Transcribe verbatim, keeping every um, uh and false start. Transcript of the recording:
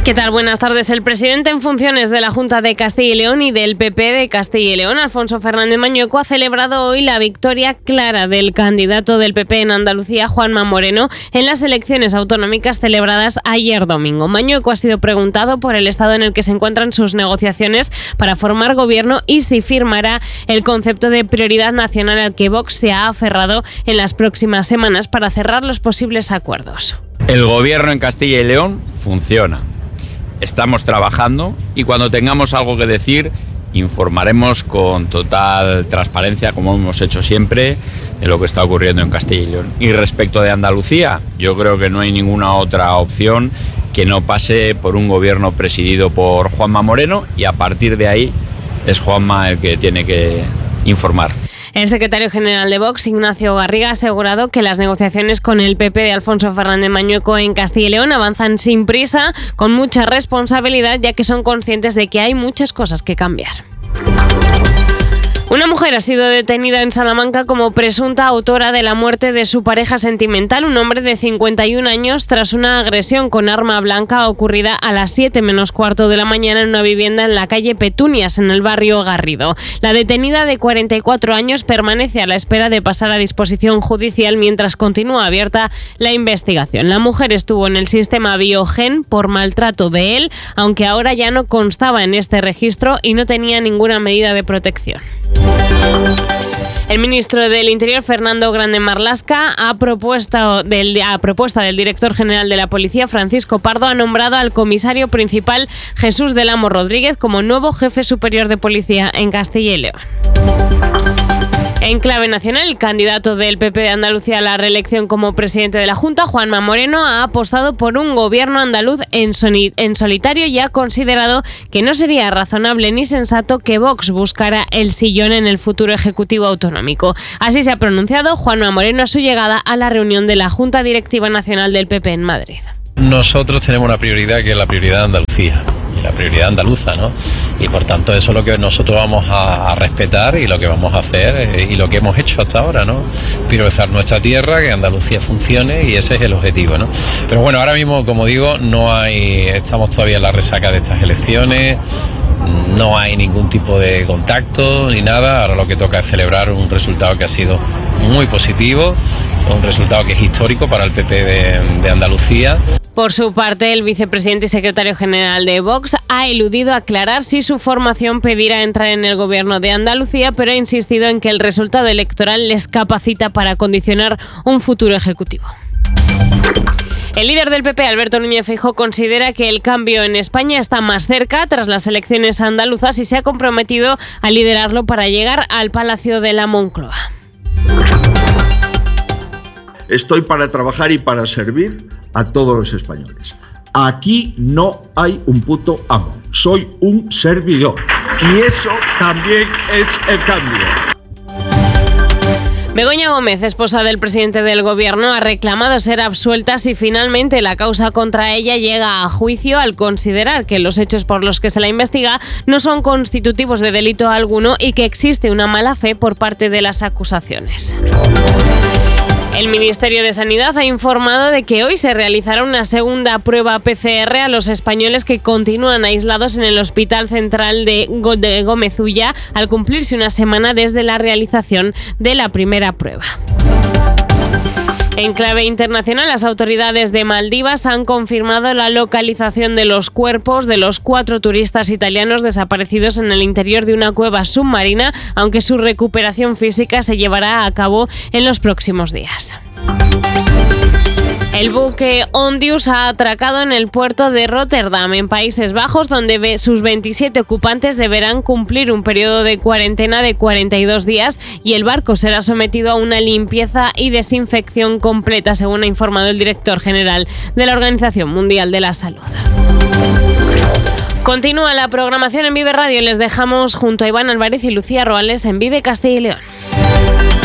¿Qué tal? Buenas tardes. El presidente en funciones de la Junta de Castilla y León y del P P de Castilla y León, Alfonso Fernández Mañueco, ha celebrado hoy la victoria clara del candidato del P P en Andalucía, Juanma Moreno, en las elecciones autonómicas celebradas ayer domingo. Mañueco ha sido preguntado por el estado en el que se encuentran sus negociaciones para formar gobierno y si firmará el concepto de prioridad nacional al que Vox se ha aferrado en las próximas semanas para cerrar los posibles acuerdos. El gobierno en Castilla y León funciona. Estamos trabajando y cuando tengamos algo que decir informaremos con total transparencia, como hemos hecho siempre, de lo que está ocurriendo en Castilla y León. Y respecto de Andalucía, yo creo que no hay ninguna otra opción que no pase por un gobierno presidido por Juanma Moreno y a partir de ahí es Juanma el que tiene que informar. El secretario general de Vox, Ignacio Garriga, ha asegurado que las negociaciones con el P P de Alfonso Fernández Mañueco en Castilla y León avanzan sin prisa, con mucha responsabilidad, ya que son conscientes de que hay muchas cosas que cambiar. Una mujer ha sido detenida en Salamanca como presunta autora de la muerte de su pareja sentimental, un hombre de cincuenta y un años, tras una agresión con arma blanca ocurrida a las siete menos cuarto de la mañana en una vivienda en la calle Petunias, en el barrio Garrido. La detenida de cuarenta y cuatro años permanece a la espera de pasar a disposición judicial mientras continúa abierta la investigación. La mujer estuvo en el sistema Biogen por maltrato de él, aunque ahora ya no constaba en este registro y no tenía ninguna medida de protección. El ministro del Interior, Fernando Grande Marlaska, a propuesta, del, a propuesta del director general de la Policía, Francisco Pardo, ha nombrado al comisario principal, Jesús del Amo Rodríguez, como nuevo jefe superior de policía en Castilla y León. En clave nacional, el candidato del P P de Andalucía a la reelección como presidente de la Junta, Juanma Moreno, ha apostado por un gobierno andaluz en, soni- en solitario y ha considerado que no sería razonable ni sensato que Vox buscara el sillón en el futuro Ejecutivo Autonómico. Así se ha pronunciado Juanma Moreno a su llegada a la reunión de la Junta Directiva Nacional del P P en Madrid. Nosotros tenemos una prioridad que es la prioridad de Andalucía, la prioridad andaluza, ¿no? Y por tanto eso es lo que nosotros vamos a, a respetar y lo que vamos a hacer eh, y lo que hemos hecho hasta ahora, ¿no? Priorizar nuestra tierra, que Andalucía funcione y ese es el objetivo, ¿no? Pero bueno, ahora mismo, como digo, no hay, estamos todavía en la resaca de estas elecciones, no hay ningún tipo de contacto ni nada. Ahora lo que toca es celebrar un resultado que ha sido muy positivo, un resultado que es histórico para el P P de, de Andalucía. Por su parte, el vicepresidente y secretario general de Vox ha eludido aclarar si su formación pedirá entrar en el gobierno de Andalucía, pero ha insistido en que el resultado electoral les capacita para condicionar un futuro ejecutivo. El líder del P P, Alberto Núñez Feijóo, considera que el cambio en España está más cerca tras las elecciones andaluzas y se ha comprometido a liderarlo para llegar al Palacio de la Moncloa. Estoy para trabajar y para servir a todos los españoles. Aquí no hay un puto amo, soy un servidor. Y eso también es el cambio. Begoña Gómez, esposa del presidente del gobierno, ha reclamado ser absuelta si finalmente la causa contra ella llega a juicio, al considerar que los hechos por los que se la investiga no son constitutivos de delito alguno y que existe una mala fe por parte de las acusaciones. El Ministerio de Sanidad ha informado de que hoy se realizará una segunda prueba P C R a los españoles que continúan aislados en el Hospital Central de Gómez Ulla, al cumplirse una semana desde la realización de la primera prueba. En clave internacional, las autoridades de Maldivas han confirmado la localización de los cuerpos de los cuatro turistas italianos desaparecidos en el interior de una cueva submarina, aunque su recuperación física se llevará a cabo en los próximos días. El buque Ondius ha atracado en el puerto de Rotterdam, en Países Bajos, donde sus veintisiete ocupantes deberán cumplir un periodo de cuarentena de cuarenta y dos días y el barco será sometido a una limpieza y desinfección completa, según ha informado el director general de la Organización Mundial de la Salud. Continúa la programación en Vive Radio. Les dejamos junto a Iván Álvarez y Lucía Roales en Vive Castilla y León.